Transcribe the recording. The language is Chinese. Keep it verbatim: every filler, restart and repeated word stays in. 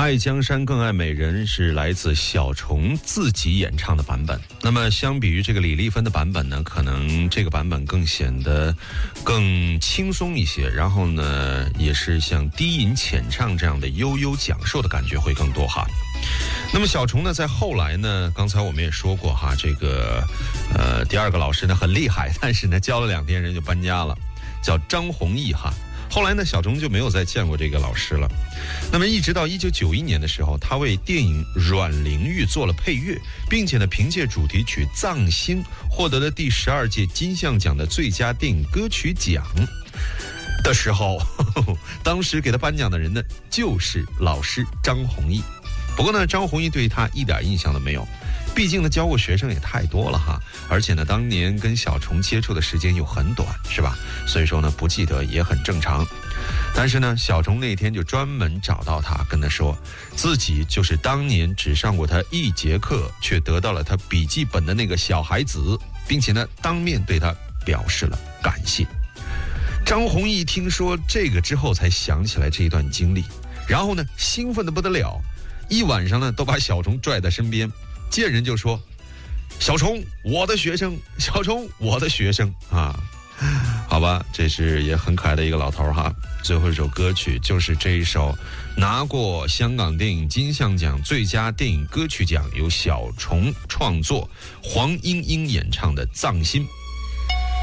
爱江山更爱美人是来自小虫自己演唱的版本。那么相比于这个李丽芬的版本呢，可能这个版本更显得更轻松一些，然后呢也是像低吟浅唱这样的悠悠讲授的感觉会更多哈。那么小虫呢在后来呢，刚才我们也说过哈，这个呃第二个老师呢很厉害，但是呢教了两天人就搬家了，叫张弘毅哈。后来呢，小虫就没有再见过这个老师了。那么一直到一九九一年的时候，他为电影《阮玲玉》做了配乐，并且呢，凭借主题曲《藏心》获得了第十二届金像奖的最佳电影歌曲奖的时候，呵呵当时给他颁奖的人呢，就是老师张弘毅。不过呢，张弘毅对他一点印象都没有。毕竟呢，教过学生也太多了哈，而且呢，当年跟小虫接触的时间又很短，是吧？所以说呢，不记得也很正常。但是呢，小虫那天就专门找到他，跟他说，自己就是当年只上过他一节课，却得到了他笔记本的那个小孩子，并且呢，当面对他表示了感谢。张弘毅听说这个之后，才想起来这一段经历，然后呢，兴奋得不得了，一晚上呢，都把小虫拽在身边。见人就说，小虫我的学生，小虫我的学生啊，好吧，这是也很可爱的一个老头哈。最后一首歌曲就是这一首拿过香港电影金像奖最佳电影歌曲奖，由小虫创作，黄莺莺演唱的《藏心》。